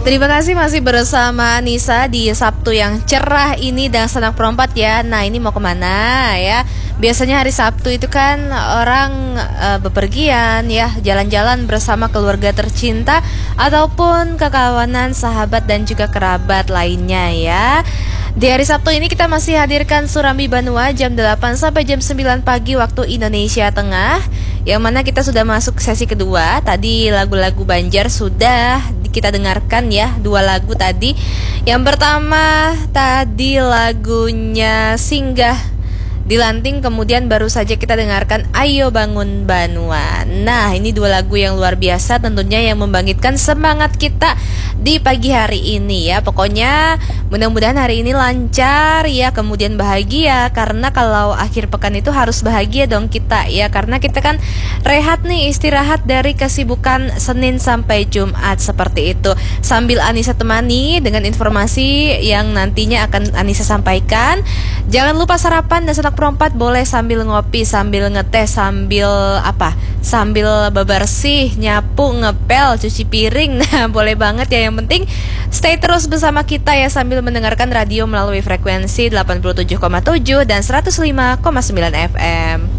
Terima kasih masih bersama Nisa di Sabtu yang cerah ini dan Sanak Perempat ya. Nah, ini mau kemana ya? Biasanya hari Sabtu itu kan orang bepergian ya, jalan-jalan bersama keluarga tercinta ataupun kekawanan, sahabat dan juga kerabat lainnya ya. Di hari Sabtu ini kita masih hadirkan Surambi Banua jam 8 sampai jam 9 pagi waktu Indonesia Tengah. Yang mana kita sudah masuk sesi kedua. Tadi lagu-lagu Banjar sudah kita dengarkan ya, 2 lagu tadi. Yang pertama tadi lagunya Singgah Dilanting, kemudian baru saja kita dengarkan Ayo Bangun Banua. Nah, ini 2 lagu yang luar biasa tentunya yang membangkitkan semangat kita di pagi hari ini ya. Pokoknya mudah-mudahan hari ini lancar ya, kemudian bahagia. Karena kalau akhir pekan itu harus bahagia dong kita ya. Karena kita kan rehat nih, istirahat dari kesibukan Senin sampai Jumat seperti itu. Sambil Anissa temani dengan informasi yang nantinya akan Anissa sampaikan. Jangan lupa sarapan dan Sanak Perempat boleh sambil ngopi, sambil ngeteh, sambil apa? Sambil bebersih, nyapu, ngepel, cuci piring. Nah, boleh banget ya. Yang penting stay terus bersama kita ya sambil mendengarkan radio melalui frekuensi 87,7 dan 105,9 FM.